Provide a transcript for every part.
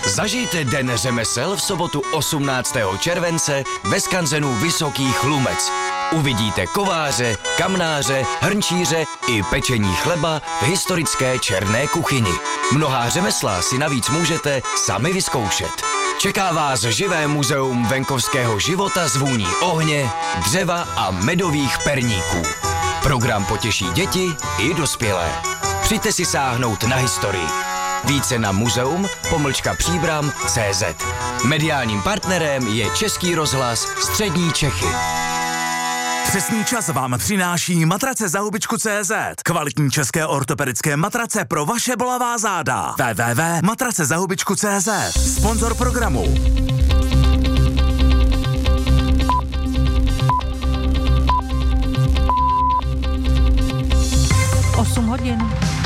Zažijte Den řemesel v sobotu 18. července ve skanzenu Vysoký Chlumec. Uvidíte kováře, kamnáře, hrnčíře i pečení chleba v historické černé kuchyni. Mnohá řemesla si navíc můžete sami vyzkoušet. Čeká vás živé muzeum venkovského života z vůní ohně, dřeva a medových perníků. Program potěší děti i dospělé. Přijďte si sáhnout na historii. Více na muzeum-příbram.cz. Mediálním partnerem je Český rozhlas Střední Čechy. Přesný čas vám přináší matrace za hubičku.cz. Kvalitní české ortopedické matrace pro vaše bolavá záda. www.matracezahubičku.cz. Sponzor programu. hodin.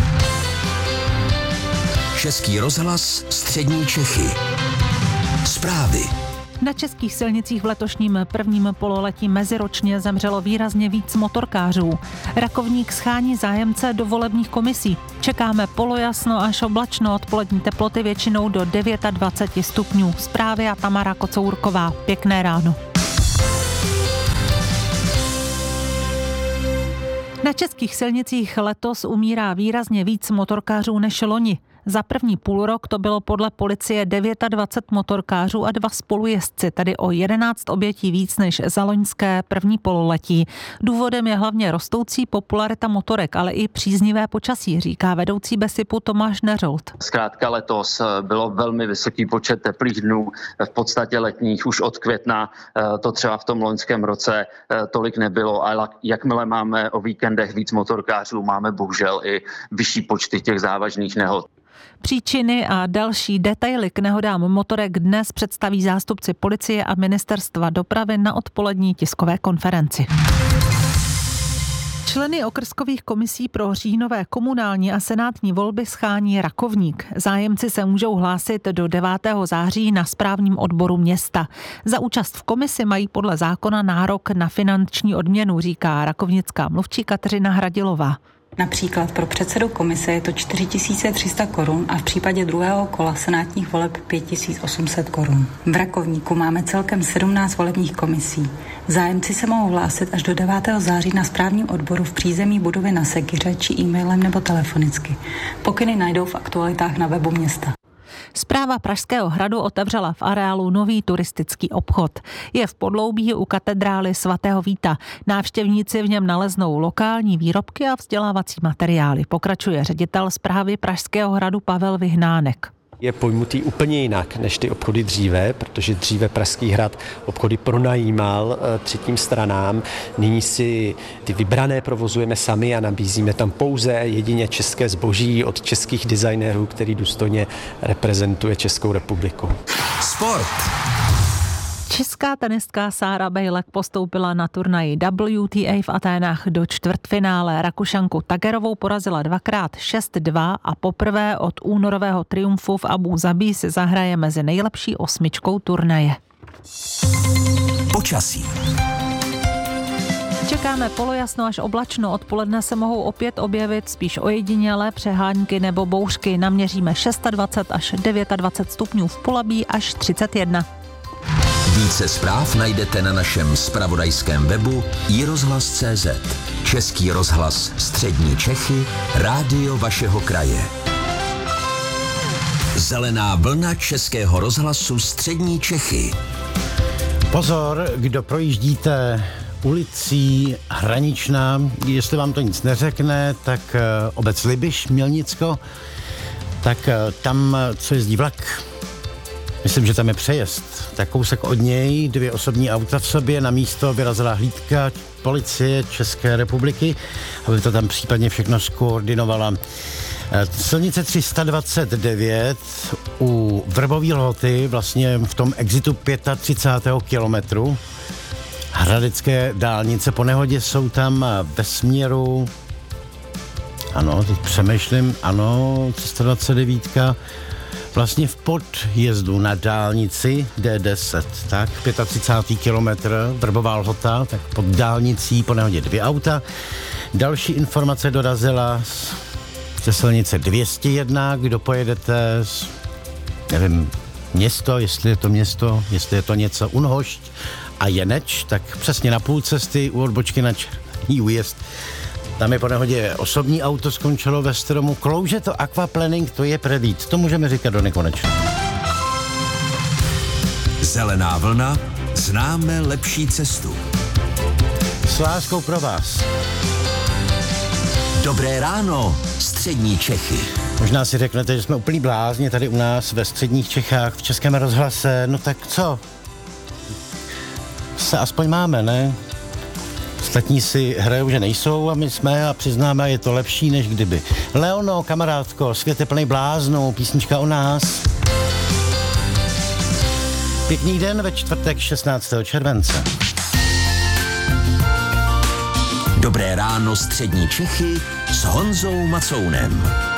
Český rozhlas Střední Čechy. Zprávy. Na českých silnicích v letošním prvním pololetí meziročně zemřelo výrazně víc motorkářů. Rakovník schání zájemce do volebních komisí. Čekáme polojasno až oblačno, odpolední teploty většinou do 29 stupňů. Zprávy a Tamara Kocourková. Pěkné ráno. Na českých silnicích letos umírá výrazně víc motorkářů než loni. Za první půlrok to bylo podle policie 29 motorkářů a 2 spolujezdci, tedy o 11 obětí víc než za loňské první pololetí. Důvodem je hlavně rostoucí popularita motorek, ale i příznivé počasí, říká vedoucí BESIPu Tomáš Neřolt. Zkrátka letos bylo velmi vysoký počet teplých dnů, v podstatě letních už od května, to třeba v tom loňském roce tolik nebylo, ale jakmile máme o víkendech víc motorkářů, máme bohužel i vyšší počty těch závažných nehod. Příčiny a další detaily k nehodám motorek dnes představí zástupci policie a ministerstva dopravy na odpolední tiskové konferenci. Členy okrskových komisí pro říjnové komunální a senátní volby schání Rakovník. Zájemci se můžou hlásit do 9. září na správním odboru města. Za účast v komisi mají podle zákona nárok na finanční odměnu, říká rakovnická mluvčí Kateřina Hradilová. Například pro předsedu komise je to 4300 korun a v případě druhého kola senátních voleb 5800 korun. V Rakovníku máme celkem 17 volebních komisí. Zájemci se mohou hlásit až do 9. září na správním odboru v přízemí budovy na Sekyře či e-mailem nebo telefonicky. Pokyny najdou v aktualitách na webu města. Správa Pražského hradu otevřela v areálu nový turistický obchod. Je v podloubí u katedrály svatého Víta. Návštěvníci v něm naleznou lokální výrobky a vzdělávací materiály. Pokračuje ředitel správy Pražského hradu Pavel Vyhnánek. Je pojmutý úplně jinak než ty obchody dříve, protože dříve Pražský hrad obchody pronajímal třetím stranám. Nyní si ty vybrané provozujeme sami a nabízíme tam pouze jedině české zboží od českých designérů, který důstojně reprezentuje Českou republiku. Sport. Česká tenistka Sára Bejlek postoupila na turnaji WTA v Aténách do čtvrtfinále. Rakušanku Tagerovou porazila 2x 6-2 a poprvé od únorového triumfu v Abu Zabí si zahraje mezi nejlepší 8 turnaje. Počasí. Čekáme polojasno až oblačno. Odpoledne se mohou opět objevit spíš ojedinělé přehánky nebo bouřky. Naměříme 26 až 29 stupňů v Polabí až 31. Více zpráv najdete na našem zpravodajském webu iRozhlas.cz. Český rozhlas Střední Čechy, rádio vašeho kraje. Zelená vlna Českého rozhlasu Střední Čechy. Pozor, kdo projíždíte ulicí Hraničná, jestli vám to nic neřekne, tak obec Libiš, Mělnicko, tak tam, co jezdí vlak, myslím, že tam je přejezd. Tak kousek od něj, 2 osobní auta v sobě, na místo vyrazila hlídka policie České republiky, aby to tam případně všechno skoordinovala. Silnice 329 u Vrbové Lhoty, vlastně v tom exitu 35. kilometru. Hradecké dálnice po nehodě jsou tam ve směru, ano, teď přemýšlím, ano, 329, vlastně v podjezdu na dálnici D10, tak 35. kilometr, Vrbová Lhota, tak pod dálnicí po nehodě 2 auta. Další informace dorazila ze silnice 201, kdo pojedete nevím, město, jestli je to něco Unhošť a Jeneč, tak přesně na půl cesty u odbočky na Červený Újezd. Tam je po nehodě osobní auto, skončilo ve stromu. Klouže to aquaplaning, to je predít. To můžeme říkat do nekonečna. Zelená vlna, známe lepší cestu. S láskou pro vás. Dobré ráno, střední Čechy. Možná si řeknete, že jsme úplný blázni tady u nás ve středních Čechách, v Českém rozhlase. No tak co? Se aspoň máme, ne? Ostatní si hrajou, že nejsou a my jsme a přiznáme, je to lepší než kdyby. Leono, kamarádko, svět je plný bláznů, písnička o nás. Pěkný den ve čtvrtek 16. července. Dobré ráno, střední Čechy s Honzou Macounem.